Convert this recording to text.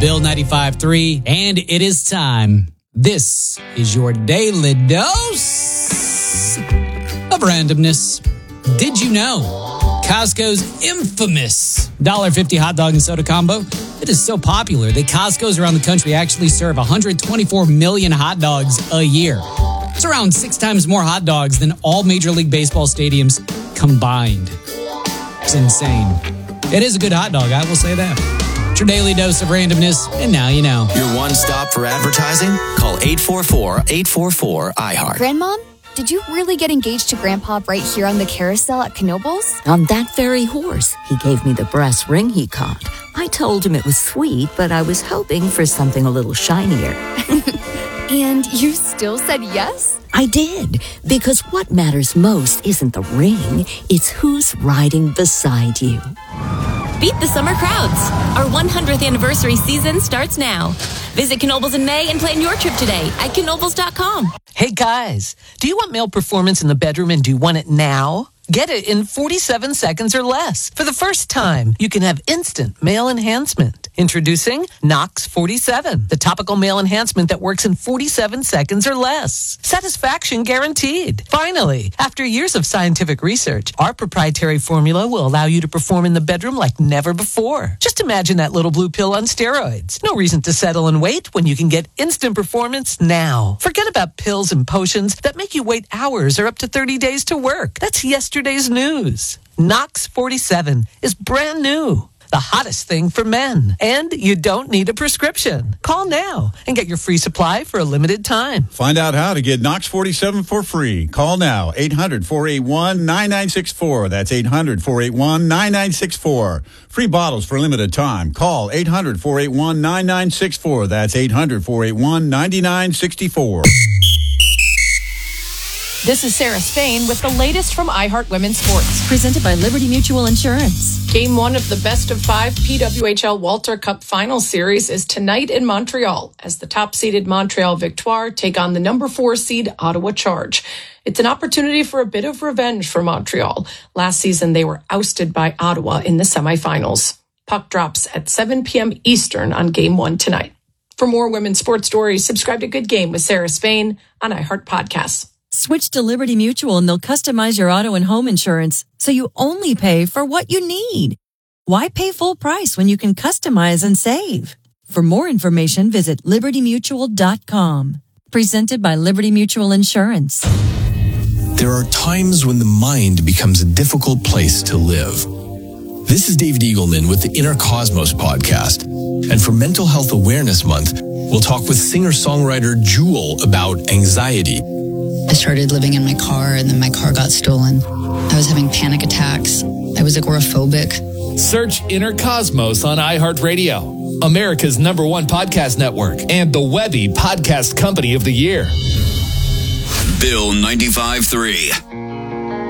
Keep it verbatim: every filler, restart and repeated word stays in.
Bill ninety-five three, and it is time. This is your daily dose of randomness. Did you know Costco's infamous one dollar fifty hot dog and soda combo? It is so popular that Costco's around the country actually serve one hundred twenty-four million hot dogs a year. It's around six times more hot dogs than all Major League Baseball stadiums combined. It's insane. It is a good hot dog, I will say that. It's your daily dose of randomness, and now you know. Your one stop for advertising? Call eight four four, eight four four, I heart. Grandmom, did you really get engaged to Grandpa right here on the carousel at Knoebels? On that very horse. He gave me the brass ring he caught. I told him it was sweet, but I was hoping for something a little shinier. And you still said yes? I did, because what matters most isn't the ring, it's who's riding beside you. Beat the summer crowds. Our one hundredth anniversary season starts now. Visit Knoebels in May and plan your trip today at knoebels dot com. Hey guys, do you want male performance in the bedroom and do you want it now? Get it in forty-seven seconds or less. For the first time, you can have instant male enhancement. Introducing Nox forty-seven, the topical male enhancement that works in forty-seven seconds or less. Satisfaction guaranteed. Finally, after years of scientific research, our proprietary formula will allow you to perform in the bedroom like never before. Just imagine that little blue pill on steroids. No reason to settle and wait when you can get instant performance now. Forget about pills and potions that make you wait hours or up to thirty days to work. That's yesterday's news. Nox forty-seven is brand new. The hottest thing for men. And you don't need a prescription. Call now and get your free supply for a limited time. Find out how to get Nox forty-seven for free. Call now, eight hundred, four eight one, nine nine six four. That's eight hundred, four eight one, nine nine six four. Free bottles for a limited time. Call eight hundred, four eight one, nine nine six four. That's eight hundred, four eight one, nine nine six four. This is Sarah Spain with the latest from iHeart Women's Sports. Presented by Liberty Mutual Insurance. Game one of the best of five P W H L Walter Cup Final Series is tonight in Montreal as the top-seeded Montreal Victoire take on the number four seed Ottawa Charge. It's an opportunity for a bit of revenge for Montreal. Last season, they were ousted by Ottawa in the semifinals. Puck drops at seven p.m. Eastern on Game one tonight. For more women's sports stories, subscribe to Good Game with Sarah Spain on iHeart Podcasts. Switch to Liberty Mutual and they'll customize your auto and home insurance so you only pay for what you need. Why pay full price when you can customize and save? For more information, visit liberty mutual dot com. Presented by Liberty Mutual Insurance. There are times when the mind becomes a difficult place to live. This is David Eagleman with the Inner Cosmos podcast. And for Mental Health Awareness Month, we'll talk with singer-songwriter Jewel about anxiety. I started living in my car, and then my car got stolen. I was having panic attacks. I was agoraphobic. Search Inner Cosmos on iHeartRadio, America's number one podcast network, and the Webby Podcast Company of the Year. Bill ninety-five three.